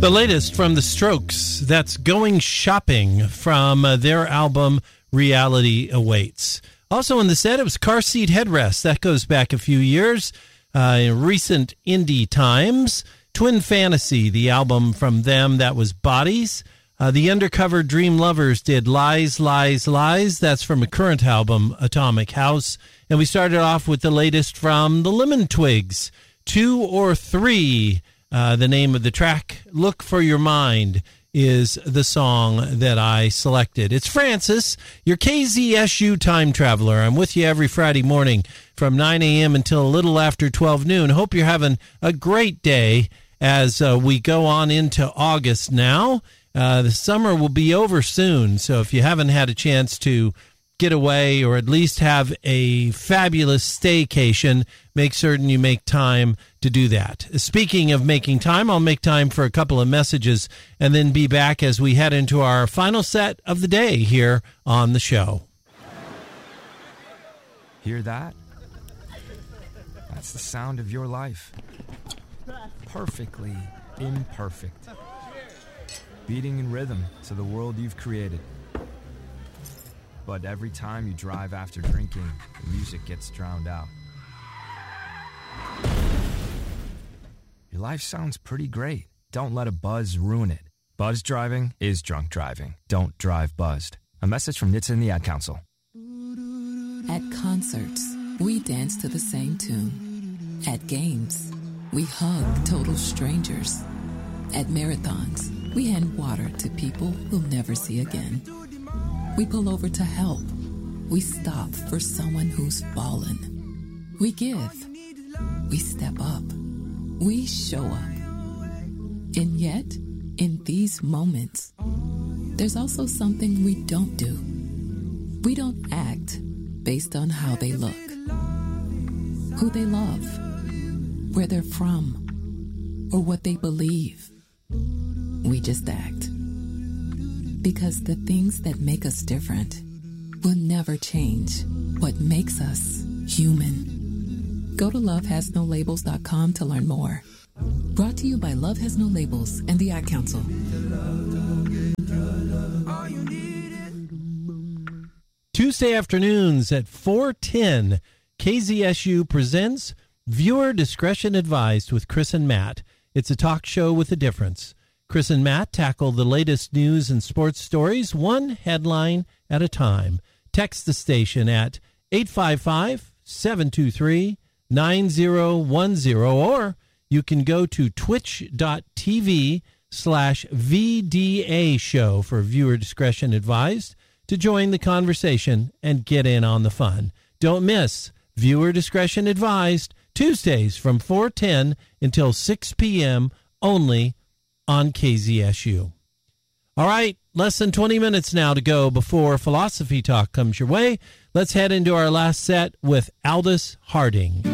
The latest from The Strokes, that's Going Shopping from their album Reality Awaits. Also in the set, it was Car Seat Headrest. That goes back a few years. In recent indie times, Twin Fantasy, the album from them, that was Bodies. The Undercover Dream Lovers did Lies, Lies, Lies. That's from a current album, Atomic House. And we started off with the latest from the Lemon Twigs, 2 or 3. The name of the track, Look for Your Mind, is the song that I selected. It's Francis, your KZSU time traveler. I'm with you every Friday morning from 9 a.m. until a little after 12 noon. Hope you're having a great day as we go on into August now. The summer will be over soon, so if you haven't had a chance to get away or at least have a fabulous staycation, make certain you make time to do that. Speaking of making time, I'll make time for a couple of messages and then be back as we head into our final set of the day here on the show. Hear that? That's the sound of your life. Perfectly imperfect. Beating in rhythm to the world you've created. But every time you drive after drinking, the music gets drowned out. Your life sounds pretty great. Don't let a buzz ruin it. Buzz driving is drunk driving. Don't drive buzzed. A message from NHTSA and the Ad Council. At concerts, we dance to the same tune. At games, we hug total strangers. At marathons, we hand water to people we'll never see again. We pull over to help. We stop for someone who's fallen. We give. We step up. We show up. And yet, in these moments, there's also something we don't do. We don't act based on how they look, who they love, where they're from, or what they believe. We just act. Because the things that make us different will never change what makes us human. Go to lovehasnolabels.com to learn more. Brought to you by Love Has No Labels and the Ad Council. Tuesday afternoons at 4:10, KZSU presents Viewer Discretion Advised with Chris and Matt. It's a talk show with a difference. Chris and Matt tackle the latest news and sports stories, one headline at a time. Text the station at 855-723-9010, or you can go to twitch.tv/VDA show for viewer discretion advised to join the conversation and get in on the fun. Don't miss Viewer Discretion Advised, Tuesdays from 4:10 until 6 p.m. only on KZSU. All right, less than 20 minutes now to go before Philosophy Talk comes your way. Let's head into our last set with Aldous Harding.